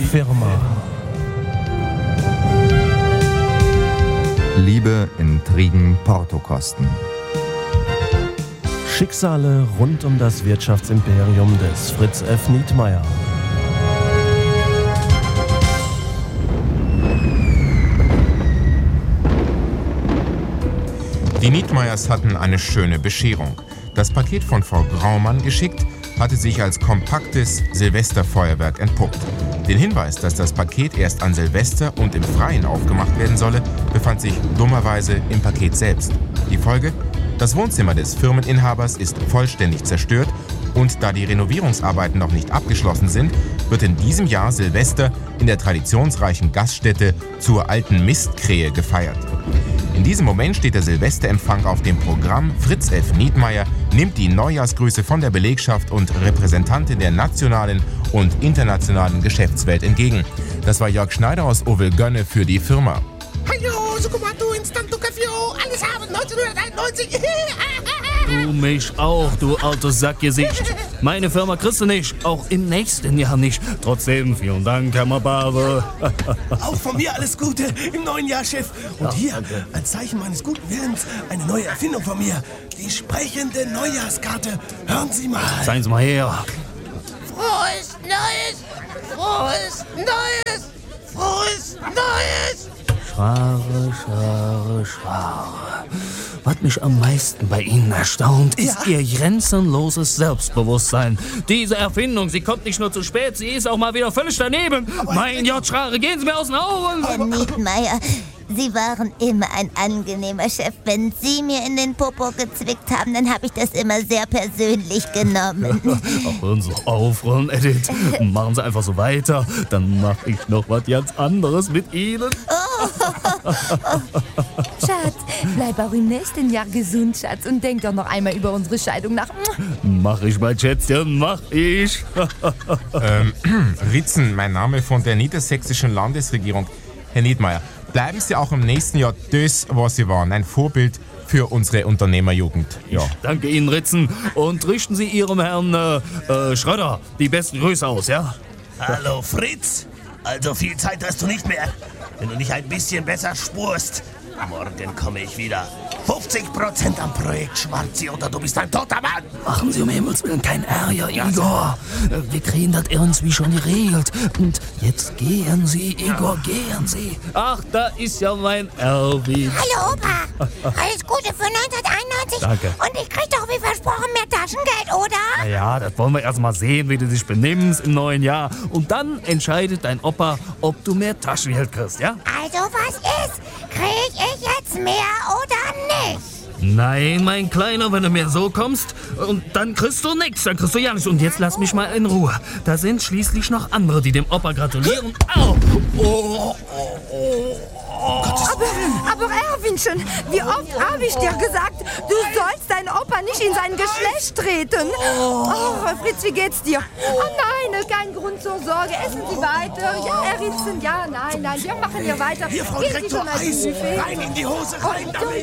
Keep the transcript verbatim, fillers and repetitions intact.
Firma. Liebe, Intrigen, Portokosten. Schicksale rund um das Wirtschaftsimperium des Fritz F. Nietmeyer. Die Nietmeyers hatten eine schöne Bescherung. Das Paket von Frau Graumann geschickt, hatte sich als kompaktes Silvesterfeuerwerk entpuppt. Den Hinweis, dass das Paket erst an Silvester und im Freien aufgemacht werden solle, befand sich dummerweise im Paket selbst. Die Folge? Das Wohnzimmer des Firmeninhabers ist vollständig zerstört und da die Renovierungsarbeiten noch nicht abgeschlossen sind, wird in diesem Jahr Silvester in der traditionsreichen Gaststätte zur Alten Mistkrähe gefeiert. In diesem Moment steht der Silvesterempfang auf dem Programm. Fritz F. Nietmeyer nimmt die Neujahrsgrüße von der Belegschaft und Repräsentantin der nationalen und internationalen Geschäftswelt entgegen. Das war Jörg Schneider aus Ovelgönne für die Firma. Hallo, Sukumato, Instanto, Kaffee, alles haben neunzehnhunderteinundneunzig. Du mich auch, du altes Sackgesicht. Meine Firma kriegst du nicht, auch im nächsten Jahr nicht. Trotzdem, vielen Dank, Herr Mababe. Auch von mir alles Gute im neuen Jahr, Chef. Und ja, hier, danke. Ein Zeichen meines guten Willens, eine neue Erfindung von mir. Die sprechende Neujahrskarte. Hören Sie mal. Seien Sie mal her. Frohes Neues! Frohes Neues! Frohes Neues! Schware, schware, schware. Was mich am meisten bei Ihnen erstaunt, ist ja. Ihr grenzenloses Selbstbewusstsein. Diese Erfindung, sie kommt nicht nur zu spät, sie ist auch mal wieder völlig daneben. Aber mein J. Schrare, gehen Sie mir aus den Augen! Herr Nietmeyer, Sie waren immer ein angenehmer Chef. Wenn Sie mir in den Popo gezwickt haben, dann habe ich das immer sehr persönlich genommen. Ach, hören Sie auf, Ron, Edith. Machen Sie einfach so weiter, dann mache ich noch was ganz anderes mit Ihnen. Oh. Schatz, bleib auch im nächsten Jahr gesund, Schatz, und denk doch noch einmal über unsere Scheidung nach. Mach ich, mein Schätzchen, mach ich. ähm, Ritzen, mein Name von der niedersächsischen Landesregierung. Herr Nietmeyer, bleiben Sie auch im nächsten Jahr das, was Sie waren, ein Vorbild für unsere Unternehmerjugend. Ja. Danke Ihnen, Ritzen, und richten Sie Ihrem Herrn äh, äh, Schröder die besten Grüße aus, ja? Hallo, Fritz. Also viel Zeit hast du nicht mehr. Wenn du nicht ein bisschen besser spurst, morgen komme ich wieder. fünfzig Prozent am Projekt Schwarzi oder du bist ein toter Mann. Machen Sie um Himmels Willen kein Ärger, Igor. Wir kriegen das irgendwie schon geregelt. Und jetzt gehen Sie, Igor, gehen Sie. Ach, da ist ja mein Erwin. Hallo, Opa. Alles Gute für neunzehnhunderteinundneunzig. Danke. Und ich krieg doch wie versprochen mehr Taschengeld, oder? Na ja, das wollen wir erst mal sehen, wie du dich benimmst im neuen Jahr. Und dann entscheidet dein Opa, ob du mehr Taschengeld kriegst, ja? Also was ist? Krieg ich jetzt mehr oder nicht? Nein, mein Kleiner, wenn du mir so kommst, und dann kriegst du nichts, dann kriegst du ja nichts. Und jetzt lass mich mal in Ruhe. Da sind schließlich noch andere, die dem Opa gratulieren. Au! Oh, oh, oh. Aber, aber Erwinchen, wie oft habe ich dir gesagt, du sollst deinen Opa nicht in sein Geschlecht treten? Oh, Fritz, wie geht's dir? Oh nein, kein Grund zur Sorge. Essen Sie weiter. Ja, Herr Ritzen, ja, nein, nein, wir machen hier weiter. Hier, Frau Gehen Sie Direktor, schon mal zum Eis. Buffet. Rein in die Hose, rein damit.